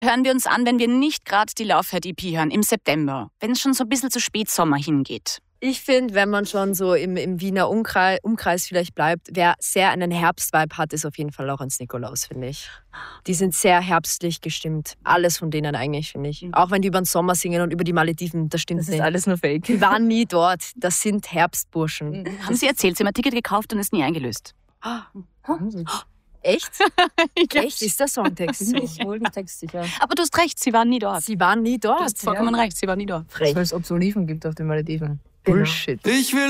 hören wir uns an, wenn wir nicht gerade die Laufherd-EP hören, im September, wenn es schon so ein bisschen zu Spätsommer hingeht? Ich finde, wenn man schon so im Wiener Umkreis vielleicht bleibt, wer sehr einen Herbstvibe hat, ist auf jeden Fall Lorenz Nikolaus, finde ich. Die sind sehr herbstlich gestimmt. Alles von denen eigentlich, finde ich. Auch wenn die über den Sommer singen und über die Malediven, das stimmt nicht. Das ist alles nur Fake. Die waren nie dort. Das sind Herbstburschen. Haben Sie erzählt, Sie haben ein Ticket gekauft und es nie eingelöst? Echt? Ja. Echt? Ist der Songtext so? Ich hol den Text sicher. Aber du hast recht, Sie waren nie dort. Sie waren nie dort. Du hast vollkommen recht, Sie waren nie dort. Frech. Weil es Absoliven gibt auf den Malediven. Bullshit. Ich will